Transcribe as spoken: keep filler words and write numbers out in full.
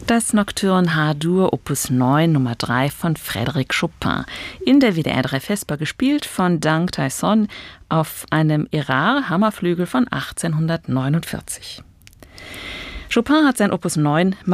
Das Nocturne H-Dur Opus neun Nummer drei von Frédéric Chopin, in der W D R drei Vesper gespielt von Dang Tae-son auf einem Erard-Hammerflügel von achtzehnhundertneunundvierzig. Chopin hat sein Opus neun